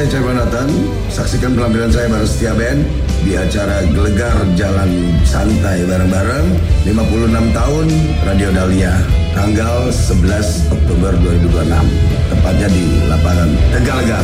saya Cai Manatan. Saksikan penampilan saya bareng Setia Band di acara Gelegar Jalan Santai bareng-bareng 56 tahun Radio Dahlia tanggal 11 Oktober 2026. Tepatnya di lapangan Tegalega.